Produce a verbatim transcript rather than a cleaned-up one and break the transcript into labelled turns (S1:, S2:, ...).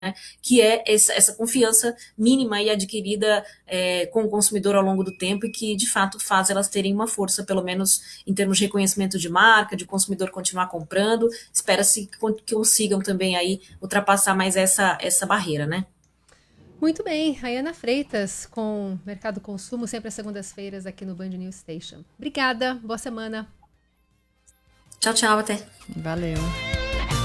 S1: que é essa, essa confiança mínima e adquirida é, com o consumidor ao longo do tempo e que, de fato, faz elas terem uma força, pelo menos em termos de reconhecimento de marca, de o consumidor continuar comprando. Espera-se que consigam também aí ultrapassar mais essa, essa barreira, né?
S2: Muito bem, Rayana Freitas, com Mercado Consumo, sempre às segundas-feiras aqui no Band News Station. Obrigada, boa semana.
S1: Tchau, tchau, até.
S2: Valeu.